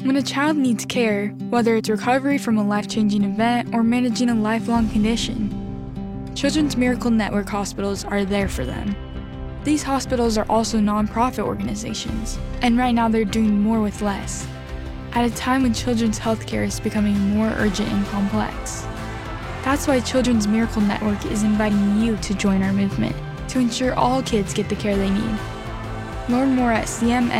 When a child needs care, whether it's recovery from a life-changing event or managing a lifelong condition, Children's Miracle Network hospitals are there for them. These hospitals are also nonprofit organizations, and right now they're doing more with less, at a time when children's healthcare is becoming more urgent and complex. That's why Children's Miracle Network is inviting you to join our movement to ensure all kids get the care they need. Learn more at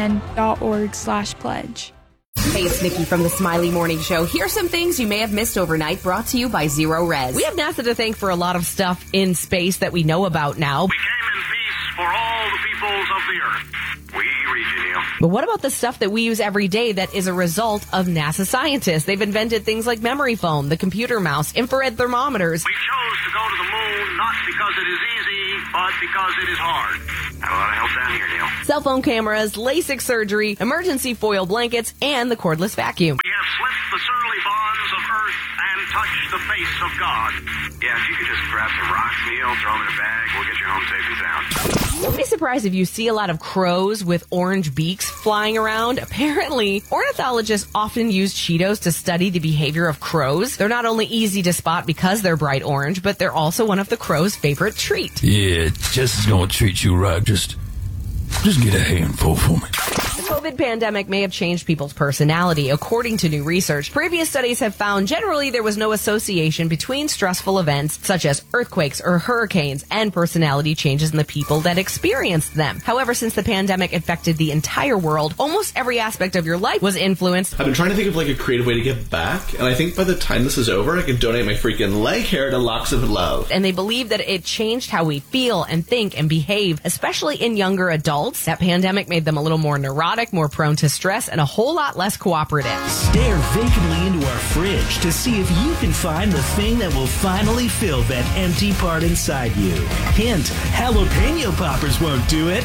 cmn.org/pledge. Hey, it's Nikki from the Smiley Morning Show. Here's some things you may have missed overnight, brought to you by Zero Res. We have NASA to thank for a lot of stuff in space that we know about now. We came in peace for all the peoples of the earth. We read you, Neil. But what about the stuff that we use every day that is a result of NASA scientists? They've invented things like memory foam, the computer mouse, infrared thermometers. We chose to go to the moon not because it is easy, but because it is hard. Had a lot of help down here, Neil. Cell phone cameras, LASIK surgery, emergency foil blankets, and the cordless vacuum. We have slipped the surly bonds of earth and touched the face of God. Yeah, if you could just grab some rocks, Neil, throw them in a bag, we'll get you home safe and sound. Don't be surprised if you see a lot of crows with orange beaks flying around. Apparently, ornithologists often use Cheetos to study the behavior of crows. They're not only easy to spot because they're bright orange, but they're also one of the crow's favorite treat. Yeah, Jess is gonna treat you right. Just get a handful for me. The COVID pandemic may have changed people's personality, according to new research. Previous studies have found generally there was no association between stressful events such as earthquakes or hurricanes and personality changes in the people that experienced them. However, since the pandemic affected the entire world, almost every aspect of your life was influenced. I've been trying to think of like a creative way to give back, and I think by the time this is over, I can donate my freaking leg hair to Locks of Love. And they believe that it changed how we feel and think and behave, especially in younger adults. That pandemic made them a little more neurotic, more prone to stress, and a whole lot less cooperative. Stare vacantly into our fridge to see if you can find the thing that will finally fill that empty part inside you. Hint, jalapeno poppers won't do it.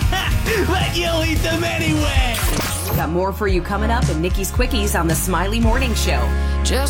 But you'll eat them anyway. Got more for you coming up in Nikki's Quickies on the Smiley Morning Show.